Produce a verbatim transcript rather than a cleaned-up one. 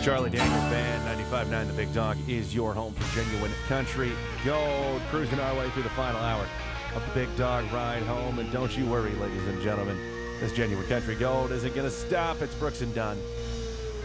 Charlie Daniels Band, ninety-five point nine The Big Dog is your home for genuine country gold. Cruising our way through the final hour of the Big Dog Ride Home. And don't you worry, ladies and gentlemen, this genuine country gold isn't going to stop. It's Brooks and Dunn.